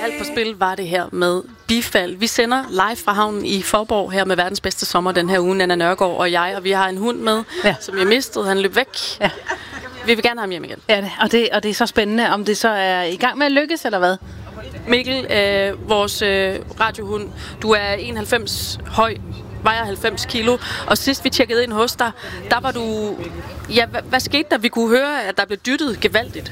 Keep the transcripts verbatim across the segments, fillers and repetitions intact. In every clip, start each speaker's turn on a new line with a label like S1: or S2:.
S1: Alt på spil var det her med Bifald. Vi sender live fra havnen i Faaborg her med verdens bedste sommer den her uge, Nanna Nørgaard og jeg, og vi har en hund med, ja. som jeg mistede. Han løb væk. Ja. Vi vil gerne have ham hjem igen.
S2: Ja, og det, og det er så spændende, om det så er i gang med at lykkes, eller hvad?
S1: Mikkel, øh, vores øh, radiohund, du er enoghalvfems høj, vejer halvfems kilo, og sidst vi tjekkede ind hos dig, der var du... Ja, hvad, hvad skete der? Vi kunne høre, at der blev dyttet gevaldigt.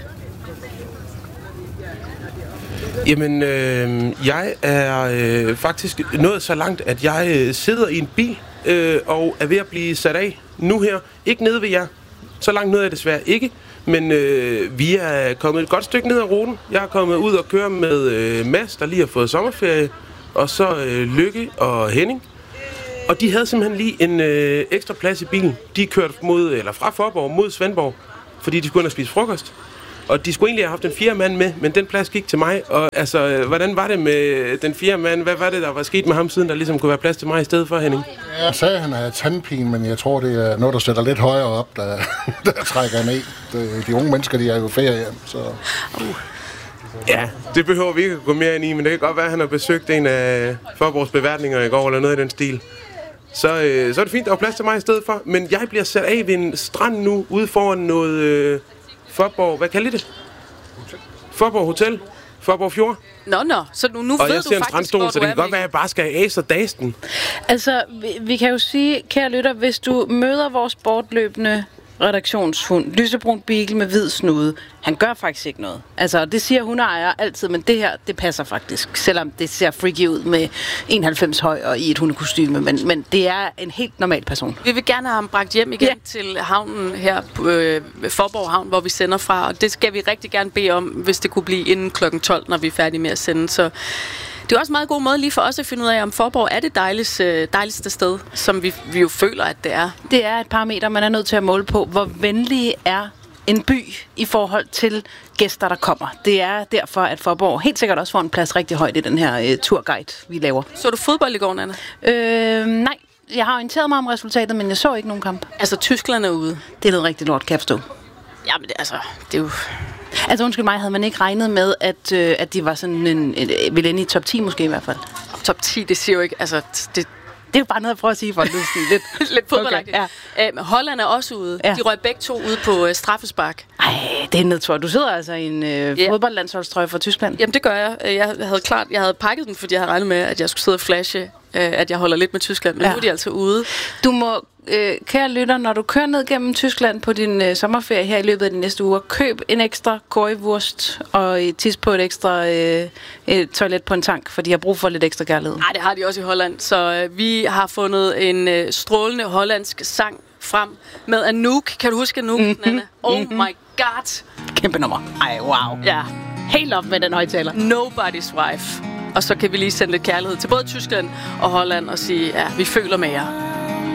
S3: Jamen, øh, jeg er øh, faktisk nået så langt, at jeg øh, sidder i en bil øh, og er ved at blive sat af nu her. Ikke nede ved jer. Så langt ned er jeg desværre ikke. Men øh, vi er kommet et godt stykke ned ad ruten. Jeg er kommet ud og køre med øh, Mads, der lige har fået sommerferie. Og så øh, Lykke og Henning. Og de havde simpelthen lige en øh, ekstra plads i bilen. De kørte mod, eller fra Faaborg mod Svendborg, fordi de skulle ind og spise frokost. Og de skulle egentlig have haft en fjerde mand med, men den plads gik til mig. Og altså, hvordan var det med den fjerde mand? Hvad var det, der var sket med ham siden, der ligesom kunne være plads til mig i stedet for, Henning?
S4: Jeg sagde, at han havde tandpine, men jeg tror, det er noget, der sætter lidt højere op, der, der trækker ned. De, de unge mennesker, de er jo ferie, så...
S3: Ja, det behøver vi ikke at gå mere ind i, men det kan godt være, at han har besøgt en af Faaborgs beværtninger i går, eller noget i den stil. Så, øh, så er det fint, der er plads til mig i stedet for. Men jeg bliver sat af ved en strand nu, ude foran noget... Øh, Faaborg, hvad kalder I det? Hotel. Faaborg Hotel. Faaborg Fjord.
S1: Nå, nå. Så nu, nu
S3: og
S1: ved
S3: jeg
S1: du
S3: ser en
S1: faktisk,
S3: strandstol,
S1: hvor
S3: så det kan godt være, at jeg bare skal ace og dase den.
S2: Altså, vi, vi kan jo sige, kære lytter, hvis du møder vores bortløbende redaktionshund, lysebrun beagle med hvid snude, han gør faktisk ikke noget. Altså, det siger hundeejer altid, men det her, det passer faktisk. Selvom det ser freaky ud med enoghalvfems høj og i et hundekostyme, men, men det er en helt normal person.
S1: Vi vil gerne have ham bragt hjem igen, ja. til havnen her på øh, Faaborg Havn, hvor vi sender fra, og det skal vi rigtig gerne bede om, hvis det kunne blive inden klokken tolv, når vi er færdige med at sende. Så det er også en meget god måde lige for os at finde ud af, om Faaborg er det dejligste, dejligste sted, som vi, vi jo føler, at det er.
S2: Det er et parameter, man er nødt til at måle på. Hvor venlig er en by i forhold til gæster, der kommer. Det er derfor, at Faaborg helt sikkert også får en plads rigtig højt i den her uh, turguide, vi laver.
S1: Så du fodbold i går, Nanna?
S2: Øh, nej, jeg har orienteret mig om resultatet, men jeg så ikke nogen kamp.
S1: Altså, Tyskland er ude.
S2: Det er noget rigtig lort, kan jeg forstå.
S1: Ja, men det, altså, det er jo...
S2: Altså, undskyld mig, havde man ikke regnet med, at, øh, at de var sådan en... Øh, ville ende i top ti måske i hvert fald?
S1: Top ti, det siger jo ikke... Altså, det,
S2: det er jo bare noget at prøve at sige for det.
S1: lidt lidt fodboldagtigt. Okay, ja. Æm, Holland er også ude. Ja. De røg begge to ude på øh, straffespark.
S2: Ej, det er en nedtur. Du sidder altså i en øh, yeah. fodboldlandsholdstrøje fra Tyskland.
S1: Jamen, det gør jeg. Jeg havde klart... Jeg havde pakket den, fordi jeg havde regnet med, at jeg skulle sidde og flashe, øh, at jeg holder lidt med Tyskland. Men ja. nu er de altså ude.
S2: Du må... Øh, kære lytter, når du kører ned gennem Tyskland på din øh, sommerferie her i løbet af de næste uger, køb en ekstra currywurst og tis på et ekstra øh, et toilet på en tank, for de har brug for lidt ekstra kærlighed.
S1: Nej, det har de også i Holland. Så øh, vi har fundet en øh, strålende hollandsk sang frem med Anouk. Kan du huske Anouk, mm-hmm. Nanna? Oh mm-hmm. my god.
S2: Kæmpe nummer. Ej, wow.
S1: Ja.
S2: Helt op med den højtaler.
S1: Nobody's wife. Og så kan vi lige sende lidt kærlighed til både Tyskland og Holland og sige, ja, vi føler med jer.